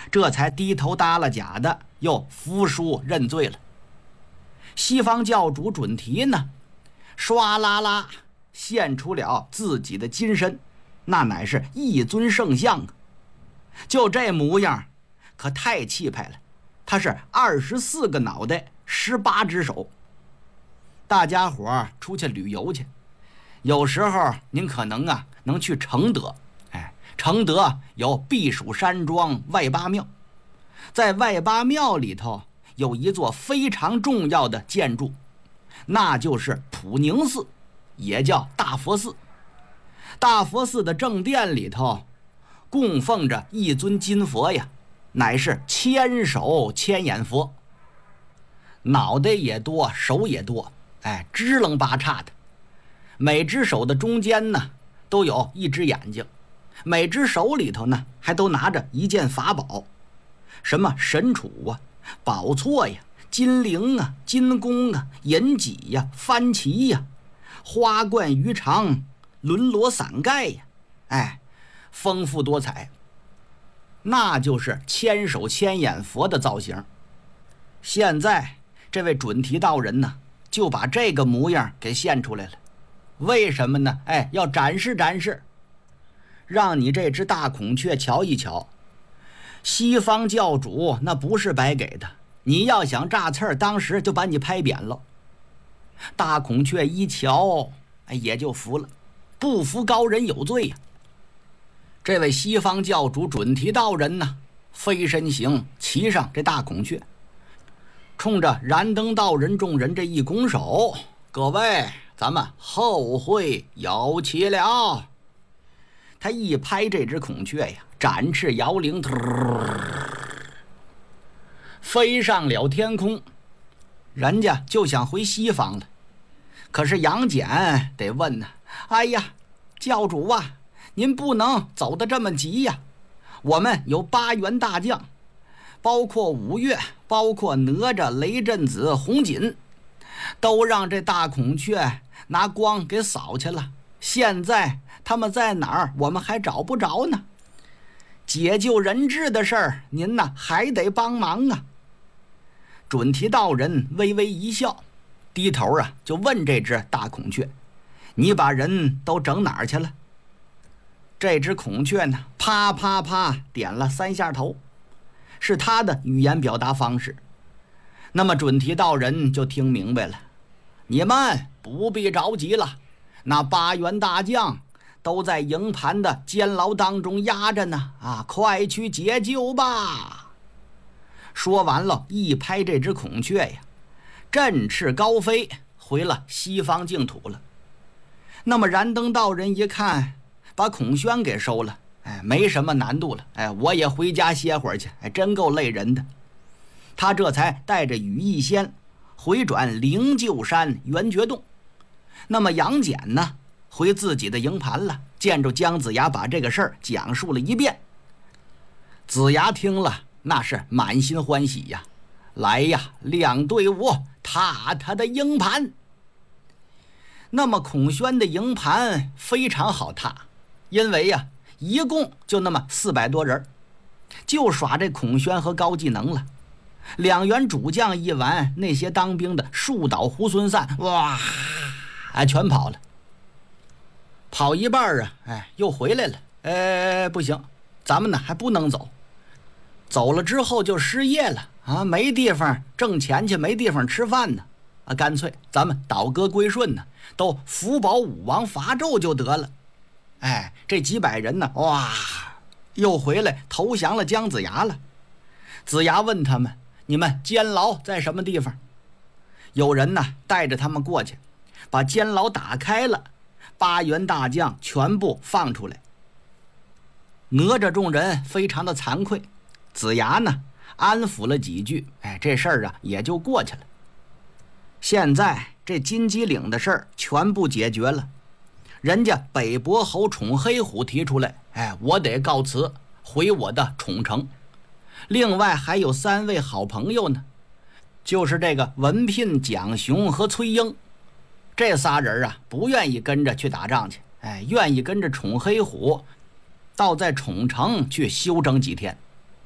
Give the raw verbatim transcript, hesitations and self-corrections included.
这才低头耷拉甲的又服输认罪了。西方教主准提呢，唰啦啦现出了自己的金身，那乃是一尊圣像啊！就这模样，可太气派了。他是二十四个脑袋，十八只手。大家伙出去旅游去，有时候您可能啊能去承德，哎，承德有避暑山庄外八庙，在外八庙里头有一座非常重要的建筑，那就是普宁寺，也叫大佛寺。大佛寺的正殿里头供奉着一尊金佛呀，乃是千手千眼佛，脑袋也多，手也多，哎，支棱八叉的。每只手的中间呢都有一只眼睛，每只手里头呢还都拿着一件法宝，什么神杵啊、宝错呀、金铃啊、金弓啊、银戟呀、幡旗呀、花冠鱼肠、轮罗伞盖呀，哎，丰富多彩。那就是千手千眼佛的造型。现在这位准提道人呢，就把这个模样给现出来了。为什么呢？哎，要展示展示，让你这只大孔雀瞧一瞧。西方教主那不是白给的，你要想炸刺儿，当时就把你拍扁了。大孔雀一瞧，哎，也就服了，不服高人有罪呀、啊。这位西方教主准提道人呢，飞身行，骑上这大孔雀，冲着燃灯道人众人这一拱手，各位，咱们后会有期了。他一拍这只孔雀呀，展翅摇铃，飞上了天空，人家就想回西方了。可是杨戬得问呢，哎呀，教主啊，您不能走得这么急呀！我们有八员大将，包括五岳，包括哪吒、雷震子、红锦，都让这大孔雀拿光给扫去了。现在他们在哪儿，我们还找不着呢。解救人质的事儿，您呢还得帮忙啊。准提道人微微一笑，低头啊就问这只大孔雀，你把人都整哪儿去了？这只孔雀呢，啪啪啪点了三下头，是他的语言表达方式。那么准提道人就听明白了，你们不必着急了，那八员大将都在营盘的监牢当中压着呢，啊，快去解救吧。说完了，一拍这只孔雀呀，振翅高飞，回了西方净土了。那么燃灯道人一看，把孔宣给收了，哎，没什么难度了，哎，我也回家歇会儿去，哎，真够累人的。他这才带着羽翼仙回转灵鹫山圆觉洞。那么杨戬呢，回自己的营盘了，见着姜子牙把这个事儿讲述了一遍。子牙听了，那是满心欢喜呀，来呀，亮队伍，踏他的营盘。那么孔宣的营盘非常好踏，因为呀，一共就那么四百多人，就耍这孔宣和高技能了。两员主将一完，那些当兵的树倒猢狲散，哇，哎，全跑了。跑一半啊，哎，又回来了。哎，不行，咱们呢还不能走，走了之后就失业了啊，没地方挣钱去，没地方吃饭呢。啊，干脆咱们倒戈归顺呢，都福保武王伐纣就得了。哎，这几百人呢，哇，又回来投降了姜子牙了。子牙问他们，你们监牢在什么地方？有人呢带着他们过去，把监牢打开了，八员大将全部放出来。哪吒众人非常的惭愧，子牙呢安抚了几句，哎，这事儿啊也就过去了。现在这金鸡岭的事儿全部解决了，人家北伯侯宠黑虎提出来，哎，我得告辞回我的宠城。另外还有三位好朋友呢，就是这个文聘、蒋雄和崔英，这仨人啊不愿意跟着去打仗去，哎，愿意跟着宠黑虎到在宠城去休整几天。